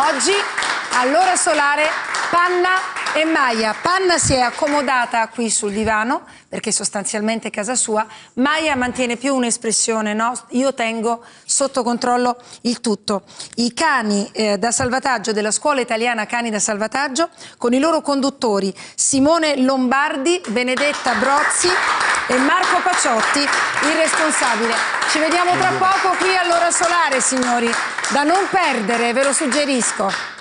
Oggi, all'ora solare, Panna e Maya. Panna si è accomodata qui sul divano, perché sostanzialmente è casa sua. Maya mantiene più un'espressione, no? Io tengo sotto controllo il tutto. I cani da salvataggio della Scuola Italiana Cani da Salvataggio, con i loro conduttori Simone Lombardi, Benedetta Brozzi e Marco Paciotti, il responsabile. Ci vediamo tra poco qui all'ora solare, signori, da non perdere, ve lo suggerisco.